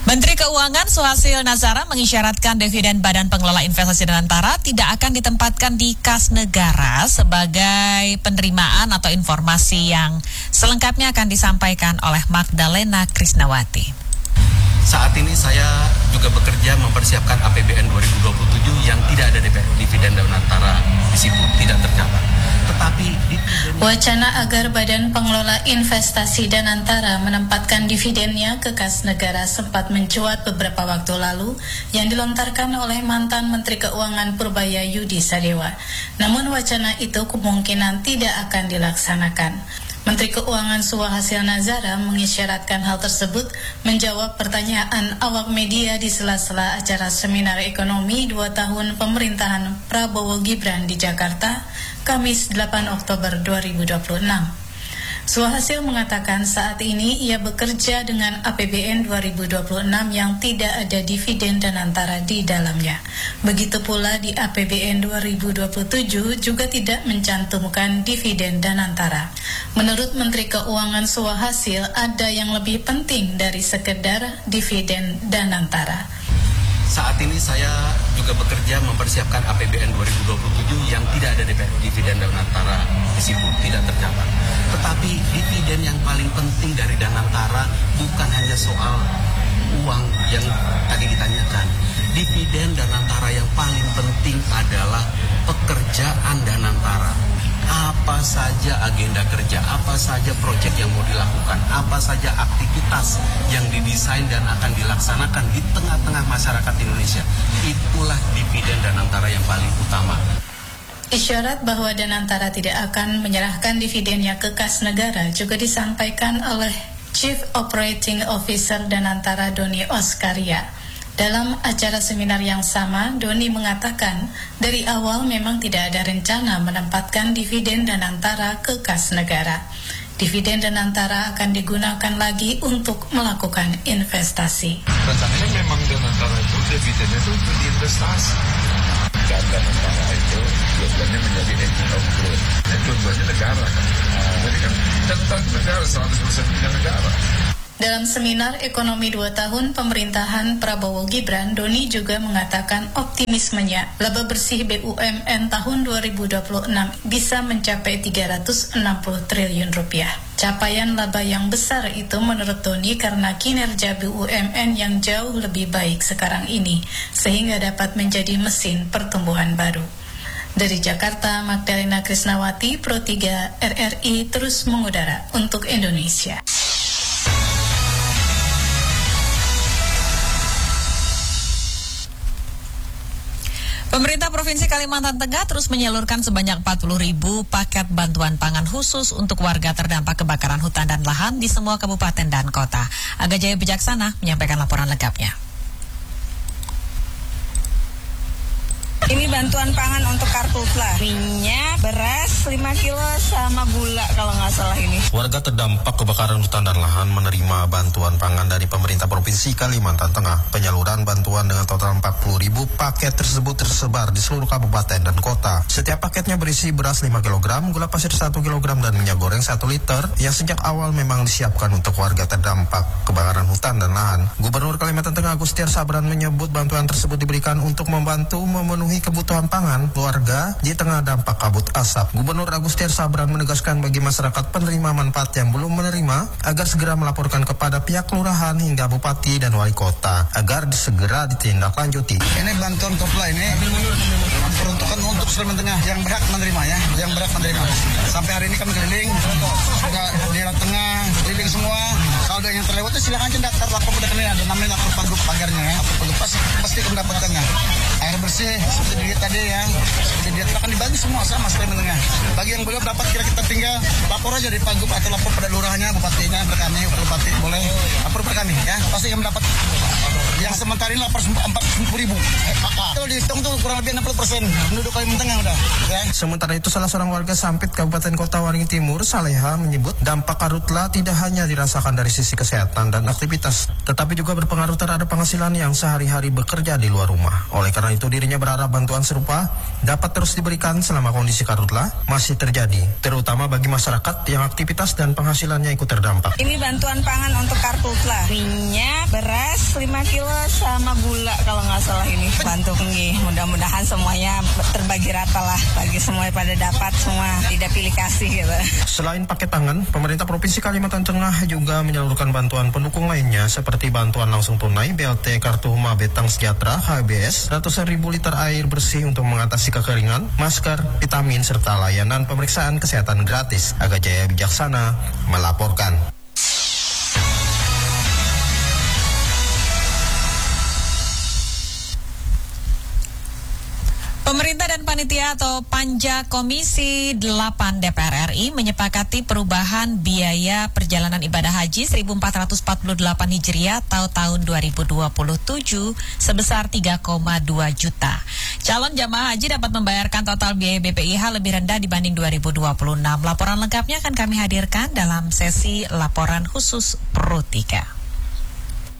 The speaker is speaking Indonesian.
Menteri Keuangan Suhasil Nazara mengisyaratkan dividen Badan Pengelola Investasi Danantara tidak akan ditempatkan di kas negara sebagai penerimaan atau informasi yang selengkapnya akan disampaikan oleh Magdalena Krisnawati. Saat ini saya juga bekerja mempersiapkan APBN 2027 yang tidak ada dividen Danantara di situ, tidak tercatat. Tetapi wacana agar Badan Pengelola Investasi Danantara menempatkan dividennya ke kas negara sempat mencuat beberapa waktu lalu yang dilontarkan oleh mantan Menteri Keuangan Purbaya Yudi Sadewa. Namun wacana itu kemungkinan tidak akan dilaksanakan. Menteri Keuangan Suhasil Nazara mengisyaratkan hal tersebut menjawab pertanyaan awak media di sela-sela acara seminar ekonomi 2 tahun pemerintahan Prabowo Gibran di Jakarta, Kamis 8 Oktober 2026. Suhasil mengatakan saat ini ia bekerja dengan APBN 2026 yang tidak ada dividen Danantara di dalamnya. Begitu pula di APBN 2027 juga tidak mencantumkan dividen Danantara. Menurut Menteri Keuangan Suhasil, ada yang lebih penting dari sekedar dividen Danantara. saat ini saya juga bekerja mempersiapkan APBN 2027 yang tidak ada dividen Danantara di situ, tidak tercatat. Tetapi dividen yang paling penting dari Danantara bukan hanya soal uang yang tadi ditanyakan. Dividen Danantara yang paling penting adalah pekerjaan Danantara. Apa saja agenda kerja, apa saja proyek yang mau dilakukan, apa saja aktivitas yang didesain dan akan dilaksanakan di tengah-tengah masyarakat Indonesia. Itulah dividen Danantara yang paling utama. Isyarat bahwa Danantara tidak akan menyerahkan dividennya ke kas negara juga disampaikan oleh Chief Operating Officer Danantara Doni Oskaria. Dalam acara seminar yang sama, Doni mengatakan dari awal memang tidak ada rencana menempatkan dividen Danantara ke kas negara. Dividen Danantara akan digunakan lagi untuk melakukan investasi. Rencananya memang Danantara itu dividennya itu untuk investasi. Dan Danantara itu tujuannya menjadi engine of growth. Dan tujuannya negara kan. Jadi kan tentang negara 100% punya negara. Dalam seminar ekonomi 2 tahun pemerintahan Prabowo Gibran, Doni juga mengatakan optimismenya laba bersih BUMN tahun 2026 bisa mencapai 360 triliun rupiah. Capaian laba yang besar itu menurut Doni karena kinerja BUMN yang jauh lebih baik sekarang ini, sehingga dapat menjadi mesin pertumbuhan baru. Dari Jakarta, Magdalena Krisnawati, Pro 3 RRI terus mengudara untuk Indonesia. Pemerintah Provinsi Kalimantan Tengah terus menyalurkan sebanyak 40.000 paket bantuan pangan khusus untuk warga terdampak kebakaran hutan dan lahan di semua kabupaten dan kota. Aga Jaya Bijaksana menyampaikan laporan lengkapnya. Ini bantuan pangan untuk karhutla, minyak, beras 5 kilo sama gula kalau nggak salah ini. Warga terdampak kebakaran hutan dan lahan menerima bantuan pangan dari pemerintah Provinsi Kalimantan Tengah. Penyaluran bantuan dengan total 40.000 paket tersebut tersebar di seluruh kabupaten dan kota. Setiap paketnya berisi beras 5 kg, gula pasir 1 kg, dan minyak goreng 1 liter yang sejak awal memang disiapkan untuk warga terdampak kebakaran hutan dan lahan. Gubernur Kalimantan Tengah Agustiar Sabran menyebut bantuan tersebut diberikan untuk membantu memenuhi kebutuhan pangan warga di tengah dampak kabut asap. Gubernur Agustiar Sabran menegaskan bagi masyarakat penerima manfaat yang belum menerima agar segera melaporkan kepada pihak kelurahan hingga bupati dan wali kota agar segera ditindaklanjuti. Ini bantuan kopla ini peruntukan untuk Kalimantan Tengah yang berhak menerima ya, yang berhak menerima. Sampai hari ini kami keliling, sudah daerah tengah, keliling semua. Kalau ada yang terlewat silakan aja daftar lapor pada kalian, ada namanya lapor pagub pagarnya ya, lapor pagub pasti mendapatkannya. Air bersih seperti dilihat tadi ya, seperti dilihat akan dibantu semua sama Kalimantan Tengah. Bagi yang belum dapat kira kita tinggal lapor aja di pagub atau lapor pada lurahnya, bupatinya, berkami, bupati boleh lapor pada kami ya, pasti yang mendapat. Yang sementara ini lapor 40.000. Kalau dihitung tuh kurang lebih 60% penduduk Kalimantan Tengah udah. Ya. Sementara itu salah seorang warga Sampit Kabupaten Kota Waringin Timur, Saleha, menyebut dampak karhutla tidak hanya dirasakan dari sisi kesehatan dan aktivitas, tetapi juga berpengaruh terhadap penghasilan yang sehari-hari bekerja di luar rumah. Oleh karena itu dirinya berharap bantuan serupa dapat terus diberikan selama kondisi karhutla masih terjadi, terutama bagi masyarakat yang aktivitas dan penghasilannya ikut terdampak. Ini bantuan pangan untuk karhutla, minyak, beras 5 kilo sama gula kalau nggak salah ini. Bantu nggih, mudah-mudahan semuanya terbagi rata lah, bagi semuanya pada dapat semua, tidak pilih kasih gitu. Selain paket tangan, pemerintah Provinsi Kalimantan Tengah juga menyalurkan bantuan pendukung lainnya seperti bantuan langsung tunai, BLT, Kartu Huma Betang Sejahtera, HBS, ratusan ribu liter air bersih untuk mengatasi kekeringan, masker, vitamin, serta layanan pemeriksaan kesehatan gratis. Aga Jaya Bijaksana melaporkan. Pemerintah dan panitia atau Panja Komisi 8 DPR RI menyepakati perubahan biaya perjalanan ibadah haji 1448 Hijriah atau tahun 2027 sebesar 3,2 juta. Calon jamaah haji dapat membayarkan total biaya BPIH lebih rendah dibanding 2026. Laporan lengkapnya akan kami hadirkan dalam sesi laporan khusus Pro 3.